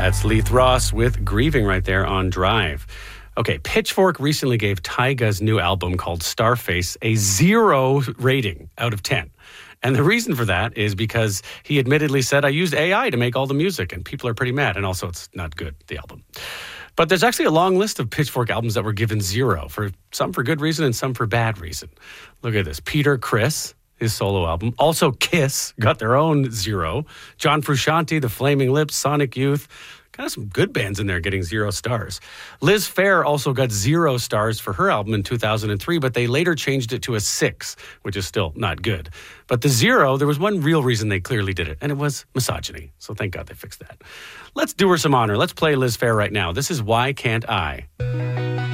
That's Leith Ross with Grieving right there on Drive. Okay, Pitchfork recently gave Tyga's new album called Starface a 0 rating out of 10. And the reason for that is because he admittedly said, I used AI to make all the music, and people are pretty mad. And also, it's not good, the album. But there's actually a long list of Pitchfork albums that were given 0, for some for good reason and some for bad reason. Look at this. Peter Criss, his solo album. Also, Kiss got their own 0. John Frusciante, The Flaming Lips, Sonic Youth. Kind of some good bands in there getting 0 stars. Liz Phair also got 0 stars for her album in 2003, but they later changed it to a 6, which is still not good. But the 0, there was one real reason they clearly did it, and it was misogyny. So thank God they fixed that. Let's do her some honor. Let's play Liz Phair right now. This is Why Can't I?